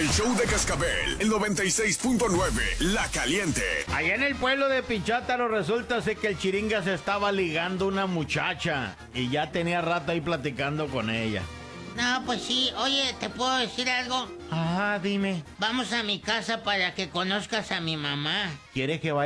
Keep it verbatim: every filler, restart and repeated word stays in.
El show de Cascabel, el noventa y seis punto nueve, La Caliente. Allá en el pueblo de Pichátaro resulta ser que el Chiringa se estaba ligando una muchacha y ya tenía rato ahí platicando con ella. No, pues sí. Oye, ¿te puedo decir algo? Ah, dime. Vamos a mi casa para que conozcas a mi mamá. ¿Quieres que vaya